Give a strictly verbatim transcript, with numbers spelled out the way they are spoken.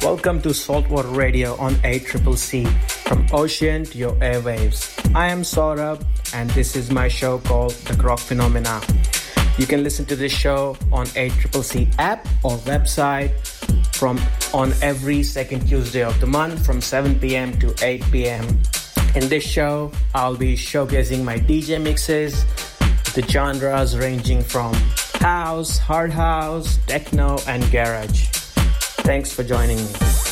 Welcome to Saltwater Radio on A C C C, from ocean to your airwaves. I am Saurabh, and this is my show called The Grok Phenomena. You can listen to this show on A C C C app or website from on every second Tuesday of the month from seven p.m. to eight p.m. In this show, I'll be showcasing my D J mixes, the genres ranging from house, hard house, techno, and garage. Thanks for joining me.